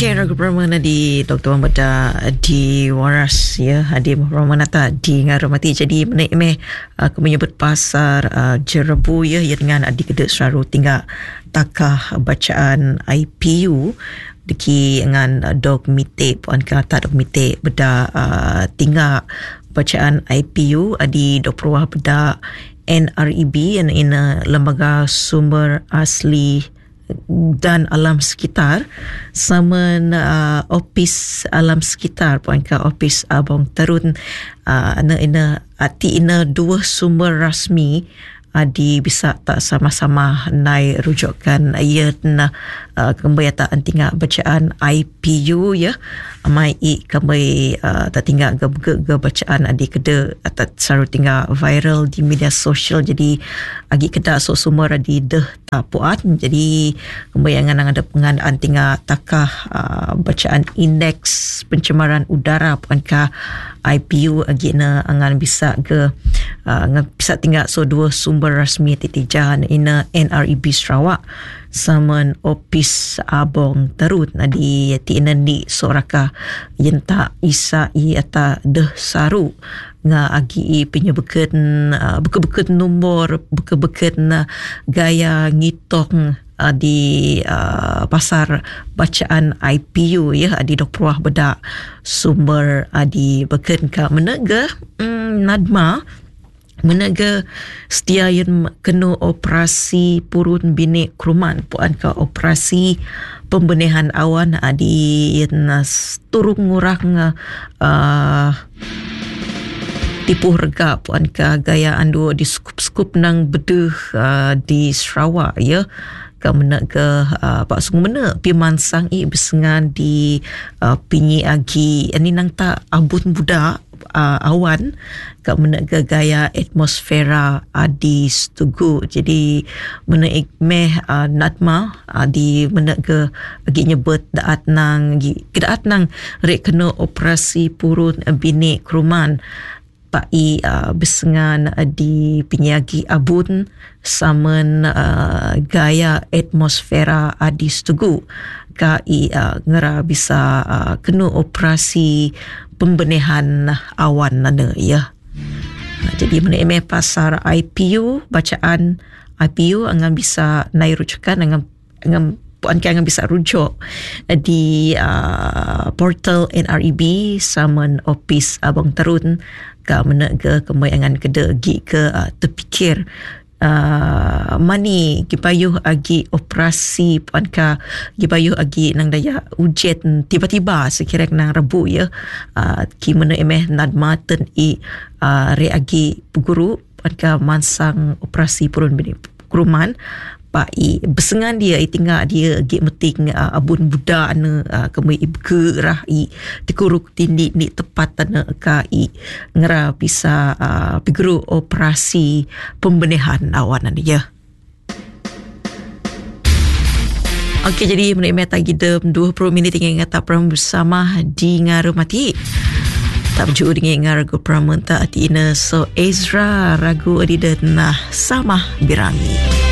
Okay, Ragu Pramana di Dr. Muhammad di Waras ya, Hadi Pramana di Ngarumati. Jadi menaik aku menyebut pasar Jerebu ya, ia dengan adik kedek selalu tinggal takah bacaan IPU deki dengan dog mite puan kata dog mite beda tinggal bacaan IPU di Dr. Wah beda NREB yang ini lembaga sumber asli dan alam sekitar sama opis alam sekitar puan ka opis Abang Terun ina dua sumber rasmi di bisa tak sama-sama naik rujukan ia kembali tak tinggal bacaan IPU ya mai kembali tak tinggal ke bacaan adik keda atau selalu tinggal viral di media sosial. Jadi agi keda so sumber di deh tak puan, jadi kembali ada pengadaan tinggal takah bacaan indeks pencemaran udara puan ka IPU agi angan bisa ke bisa tinggal so dua sumber rasmi titijan ina NREB Sarawak sama opis Abang Terun di tina ni soraka yenta isa i ata deh saru nga agi penyebeken beken nombor beken gaya ngitong di pasar bacaan IPU ya di Dokruah beda sumber di beken ka menega Nadma menaga setia yang kena operasi purun binik keruman puan ke operasi pembenahan awan di turun ngurang tipu harga puan ke gaya andu di skup-skup nang bedeh di Sarawak ya ke menaga pak sung mena pi mansang besengan di pinyi agi ani nang tak abun budak awan kat menaga gaya atmosfera di Setugu. Jadi menaik Nadma di menaga agi nyebut daat nang rek kena operasi purun binik keruman pai besengan di pinyagi abun samen gaya atmosfera di Setugu kai ngera bisa kena operasi pembenahan awan nana ya. Jadi menaik pasar IPU bacaan IPU angan bisa naik rujukan angan puan angan bisa rujuk di portal NREB saman opis Abang Terun ka menaga kemayangan kedegi ke terfikir mani gipayuh agi operasi puan ka gipayuh agi nang daya ujet tiba-tiba sekiranya nang rebu ya ki mana Nadma ten re agi guru puan ka mansang operasi purun bini keruman pai besengan dia tinggal dia agi meting abun budak kemai ibke rah dikuruk tindi ni tepat tana kai ngera bisa piguru operasi pembenahan awan dia. Okey, jadi menikmati kita 20 minit dengan ngata pram bersama di Ngarumati. Tak berjumpa dengan Ragu Pramanta Atina so Ezra Ragu Adida nah sama Birangi.